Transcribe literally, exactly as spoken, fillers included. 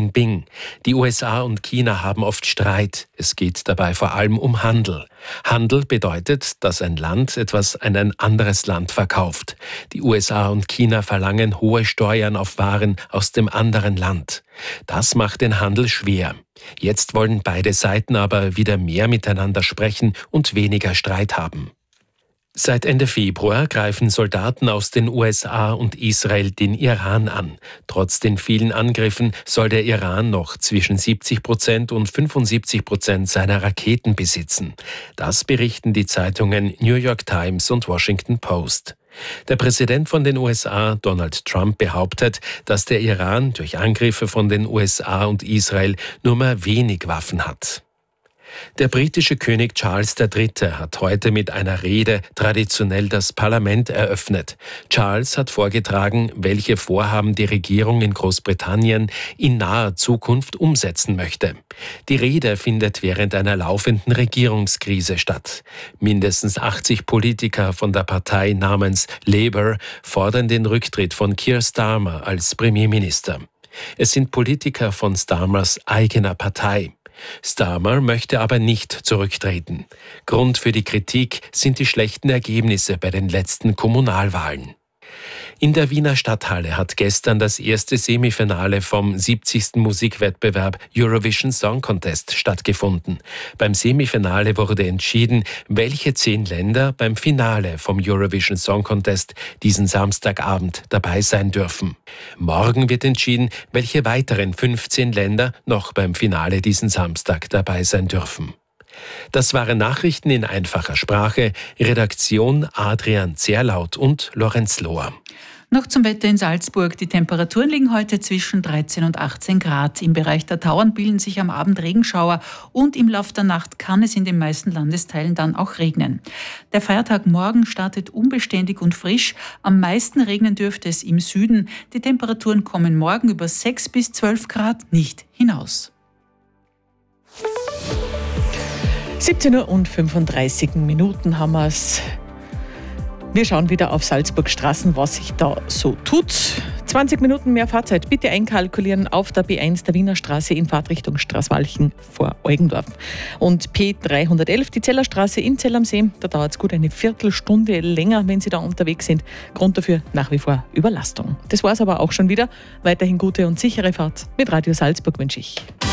Jinping. Die U S A und China haben oft Streit. Es geht dabei vor allem um Handel. Handel bedeutet, dass ein Land etwas an ein anderes Land verkauft. Die U S A und China verlangen hohe Steuern auf Waren aus dem anderen Land. Das macht den Handel schwer. Jetzt wollen beide Seiten aber wieder mehr miteinander sprechen und weniger Streit haben. Seit Ende Februar greifen Soldaten aus den U S A und Israel den Iran an. Trotz den vielen Angriffen soll der Iran noch zwischen siebzig Prozent und fünfundsiebzig Prozent seiner Raketen besitzen. Das berichten die Zeitungen New York Times und Washington Post. Der Präsident von den U S A, Donald Trump, behauptet, dass der Iran durch Angriffe von den U S A und Israel nur mehr wenig Waffen hat. Der britische König Charles der Dritte hat heute mit einer Rede traditionell das Parlament eröffnet. Charles hat vorgetragen, welche Vorhaben die Regierung in Großbritannien in naher Zukunft umsetzen möchte. Die Rede findet während einer laufenden Regierungskrise statt. Mindestens achtzig Politiker von der Partei namens Labour fordern den Rücktritt von Keir Starmer als Premierminister. Es sind Politiker von Starmers eigener Partei. Starmer möchte aber nicht zurücktreten. Grund für die Kritik sind die schlechten Ergebnisse bei den letzten Kommunalwahlen. In der Wiener Stadthalle hat gestern das erste Semifinale vom siebzigsten Musikwettbewerb Eurovision Song Contest stattgefunden. Beim Semifinale wurde entschieden, welche zehn Länder beim Finale vom Eurovision Song Contest diesen Samstagabend dabei sein dürfen. Morgen wird entschieden, welche weiteren fünfzehn Länder noch beim Finale diesen Samstag dabei sein dürfen. Das waren Nachrichten in einfacher Sprache. Redaktion Adrian Zerlaut und Lorenz Lohr. Noch zum Wetter in Salzburg. Die Temperaturen liegen heute zwischen dreizehn und achtzehn Grad. Im Bereich der Tauern bilden sich am Abend Regenschauer und im Laufe der Nacht kann es in den meisten Landesteilen dann auch regnen. Der Feiertag morgen startet unbeständig und frisch. Am meisten regnen dürfte es im Süden. Die Temperaturen kommen morgen über sechs bis zwölf Grad nicht hinaus. siebzehn Uhr und fünfunddreißig Minuten haben wir es. Wir schauen wieder auf Salzburg Straßen, was sich da so tut. zwanzig Minuten mehr Fahrzeit bitte einkalkulieren auf der B eins der Wiener Straße in Fahrtrichtung Straßwalchen vor Eugendorf. Und P dreihundertelf, die Zellerstraße in Zell am See, da dauert es gut eine Viertelstunde länger, wenn Sie da unterwegs sind. Grund dafür nach wie vor Überlastung. Das war es aber auch schon wieder. Weiterhin gute und sichere Fahrt mit Radio Salzburg wünsche ich.